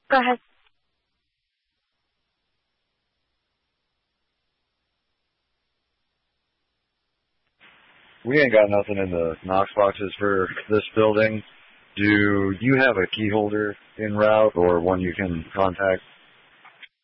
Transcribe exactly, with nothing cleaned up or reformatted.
Go ahead. We ain't got nothing in the Knox boxes for this building. Do you have a key holder en route or one you can contact?